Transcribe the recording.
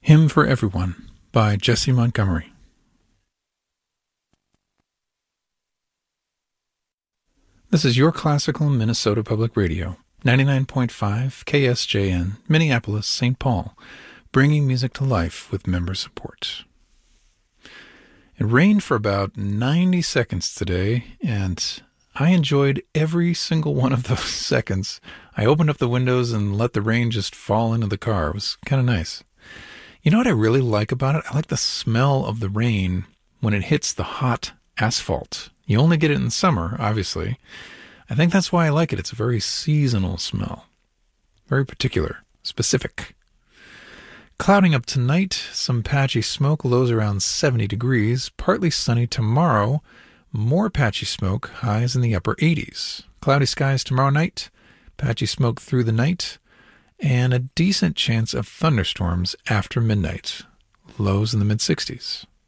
Hymn for Everyone by Jesse Montgomery. This is your classical Minnesota Public Radio, 99.5 KSJN, Minneapolis, St. Paul, bringing music to life with member support. It rained for about 90 seconds today, and I enjoyed every single one of those seconds. I opened up the windows and let the rain just fall into the car. It was kind of nice. You know what I really like about it? I like the smell of the rain when it hits the hot asphalt. You only get it in the summer, obviously. I think that's why I like it. It's a very seasonal smell. Very particular, specific. Clouding up tonight, some patchy smoke, lows around 70 degrees. Partly sunny tomorrow, more patchy smoke, highs in the upper 80s. Cloudy skies tomorrow night, patchy smoke through the night, and a decent chance of thunderstorms after midnight, lows in the mid-60s.